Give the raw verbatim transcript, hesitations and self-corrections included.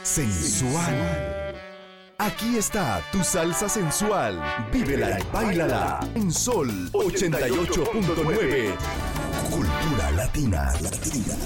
sensual. Aquí está tu salsa sensual. Vívela y báilala en Sol ochenta y ocho punto nueve. Cultura latina. Latina.